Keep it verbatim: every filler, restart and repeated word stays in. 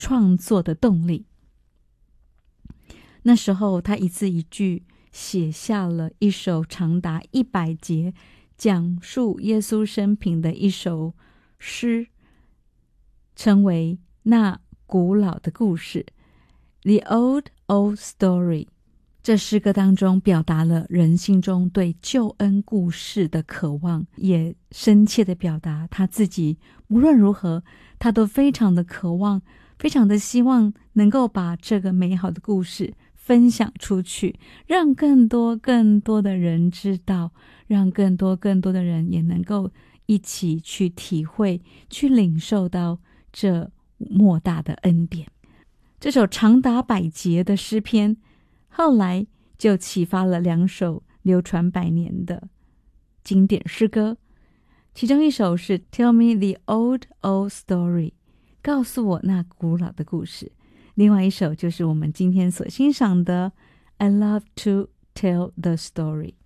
创作的动力。那时候他一字一句写下了一首长达一百节讲述耶稣生平的一首诗，称为那古老的故事 The Old Old Story。 这诗歌当中表达了人心中对救恩故事的渴望，也深切的表达他自己无论如何他都非常的渴望，非常的希望能够把这个美好的故事分享出去，让更多更多的人知道，让更多更多的人也能够一起去体会，去领受到这莫大的恩典。这首长达百节的诗篇后来就启发了两首流传百年的经典诗歌，其中一首是 Tell me the old old story， 告诉我那古老的故事，另外一首就是我们今天所欣赏的 I love to tell the story。